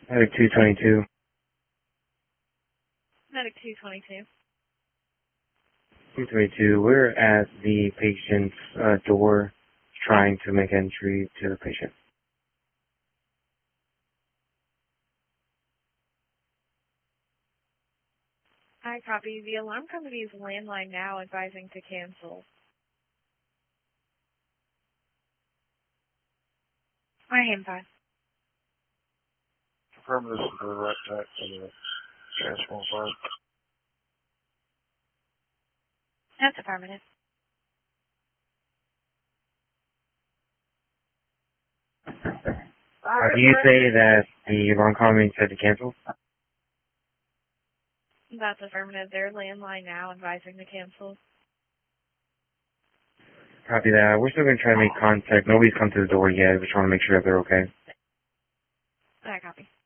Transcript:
Medic 222. Medic 222. 222, we're at the patient's door trying to make entry to the patient. I copy. The alarm company's landline now advising to cancel. I am fine. Confirm this is the right track for the transform part. That's affirmative. Do you say that the alarm company said to cancel? That's affirmative. Their landline now advising to cancel. Copy that. We're still going to try to make contact. Nobody's come to the door yet. We're trying to make sure that they're okay. I copy.